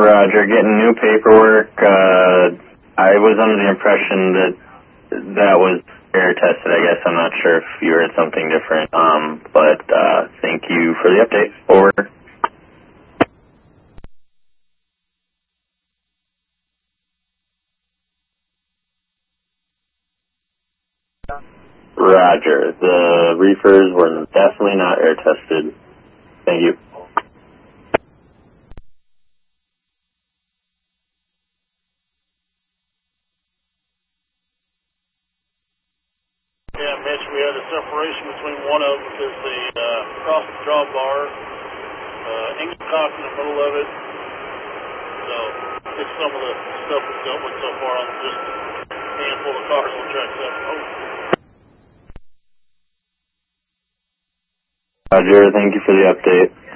Roger, getting new paperwork. I was under the impression that that was air tested. I guess I'm not sure if you heard something different. But thank you for the update. Over. Roger. The reefers were definitely not air tested. Thank you. Yeah, Mitch, we had a separation between one of them because the across the drawbar, engine cock in the middle of it. So it's some of the stuff we've dealt with so far on just a handful of cars on track 7. Roger, thank you for the update.